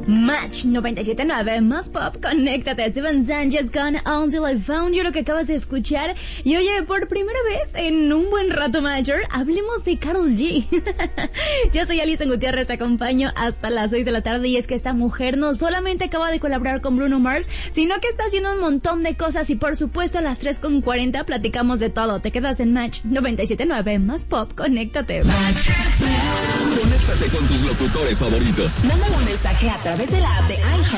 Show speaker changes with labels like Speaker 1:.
Speaker 1: Match 97.9, más pop, conéctate. Steven Sánchez con Until I Found You, lo que acabas de escuchar. Y oye, por primera vez en un buen rato, Major, hablemos de Karol G. Yo soy Alison Gutiérrez, te acompaño hasta las 6 de la tarde. Y es que esta mujer no solamente acaba de colaborar con Bruno Mars, sino que está haciendo un montón de cosas. Y por supuesto, a las 3:40 platicamos de todo. Te quedas en Match 97.9, más pop, conéctate.
Speaker 2: Conéctate con tus locutores favoritos.
Speaker 3: Mándale un mensaje a través de la app de iHeart